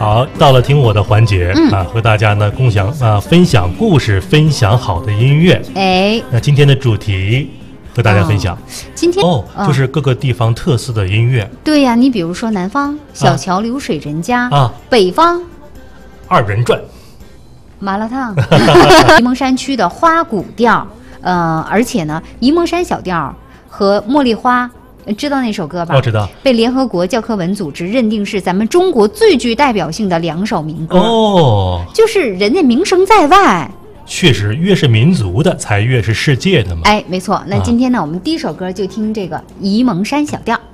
好，到了听我的环节和大家呢共享分享故事，分享好的音乐。那今天的主题和大家分享， 今天就是各个地方特色的音乐。 对呀，你比如说南方小桥流水人家北方二人转、 麻辣烫，沂蒙山区的花鼓调，而且呢，沂蒙山小调和茉莉花。知道那首歌吧？ 知道。 被联合国教科文组织认定是咱们中国最具代表性的2首民歌。就是人家名声在外。 确实，越是民族的，才越是世界的嘛。 没错。那今天呢，我们第一首歌就听这个沂蒙山小调。